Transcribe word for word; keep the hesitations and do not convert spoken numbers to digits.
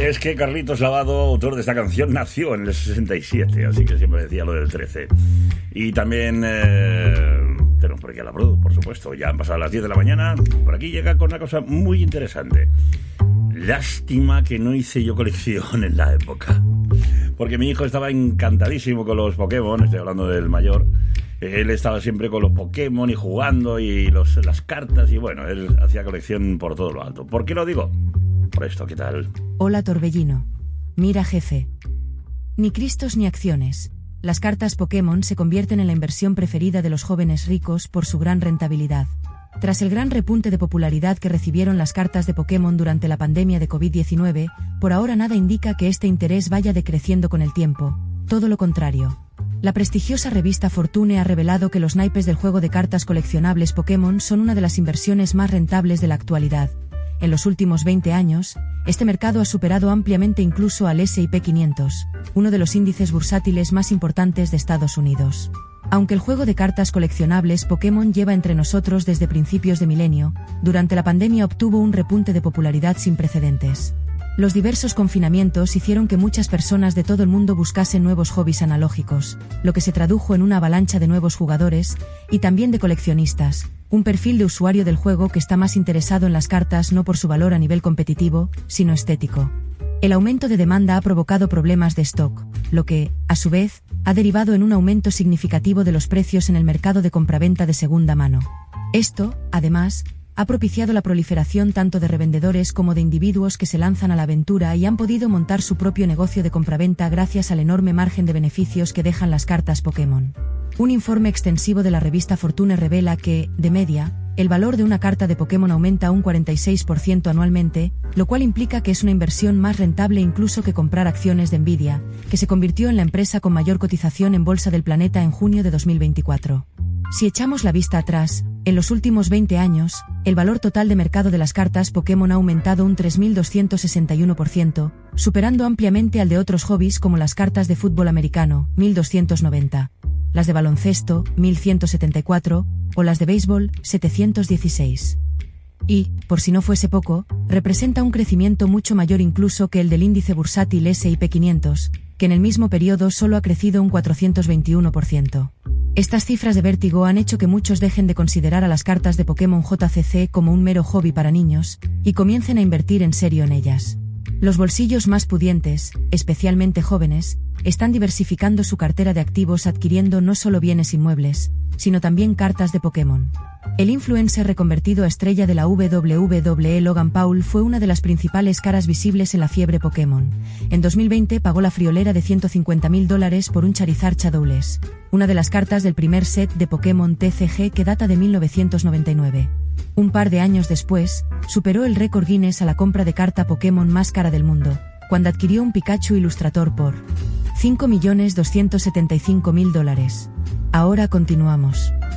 es que Carlitos Lavado, autor de esta canción, nació en el sesenta y siete, así que siempre decía lo del trece. Y también eh, tenemos por aquí a la Produ, por supuesto. Ya han pasado las diez de la mañana. Por aquí llega con una cosa muy interesante. Lástima que no hice yo colección en la época, porque mi hijo estaba encantadísimo con los Pokémon. Estoy hablando del mayor. Él estaba siempre con los Pokémon y jugando y los, las cartas, y bueno, él hacía colección por todo lo alto. ¿Por qué lo digo? Por esto, ¿qué tal? Hola Torbellino. Mira jefe. Ni Cristos ni acciones. Las cartas Pokémon se convierten en la inversión preferida de los jóvenes ricos por su gran rentabilidad. Tras el gran repunte de popularidad que recibieron las cartas de Pokémon durante la pandemia de covid diecinueve, por ahora nada indica que este interés vaya decreciendo con el tiempo. Todo lo contrario. La prestigiosa revista Fortune ha revelado que los naipes del juego de cartas coleccionables Pokémon son una de las inversiones más rentables de la actualidad. En los últimos veinte años, este mercado ha superado ampliamente incluso al ese y pe quinientos, uno de los índices bursátiles más importantes de Estados Unidos. Aunque el juego de cartas coleccionables Pokémon lleva entre nosotros desde principios de milenio, durante la pandemia obtuvo un repunte de popularidad sin precedentes. Los diversos confinamientos hicieron que muchas personas de todo el mundo buscasen nuevos hobbies analógicos, lo que se tradujo en una avalancha de nuevos jugadores, y también de coleccionistas, un perfil de usuario del juego que está más interesado en las cartas no por su valor a nivel competitivo, sino estético. El aumento de demanda ha provocado problemas de stock, lo que, a su vez, ha derivado en un aumento significativo de los precios en el mercado de compraventa de segunda mano. Esto, además, ha propiciado la proliferación tanto de revendedores como de individuos que se lanzan a la aventura y han podido montar su propio negocio de compraventa gracias al enorme margen de beneficios que dejan las cartas Pokémon. Un informe extensivo de la revista Fortune revela que, de media, el valor de una carta de Pokémon aumenta un cuarenta y seis por ciento anualmente, lo cual implica que es una inversión más rentable incluso que comprar acciones de Nvidia, que se convirtió en la empresa con mayor cotización en bolsa del planeta en junio de dos mil veinticuatro. Si echamos la vista atrás, en los últimos veinte años, el valor total de mercado de las cartas Pokémon ha aumentado un tres mil doscientos sesenta y uno por ciento, superando ampliamente al de otros hobbies como las cartas de fútbol americano, mil doscientos noventa, las de baloncesto, mil ciento setenta y cuatro, o las de béisbol, setecientos dieciséis. Y, por si no fuese poco, representa un crecimiento mucho mayor incluso que el del índice bursátil ese y pe quinientos, que en el mismo periodo solo ha crecido un cuatrocientos veintiuno por ciento. Estas cifras de vértigo han hecho que muchos dejen de considerar a las cartas de Pokémon J C C como un mero hobby para niños, y comiencen a invertir en serio en ellas. Los bolsillos más pudientes, especialmente jóvenes, están diversificando su cartera de activos adquiriendo no solo bienes inmuebles, sino también cartas de Pokémon. El influencer reconvertido a estrella de la doble u doble e Logan Paul fue una de las principales caras visibles en la fiebre Pokémon. En dos mil veinte pagó la friolera de ciento cincuenta mil dólares por un Charizard Shadowless, una de las cartas del primer set de Pokémon T C G que data de mil novecientos noventa y nueve. Un par de años después, superó el récord Guinness a la compra de carta Pokémon más cara del mundo, cuando adquirió un Pikachu Illustrator por cinco millones doscientos setenta y cinco mil dólares. Ahora continuamos.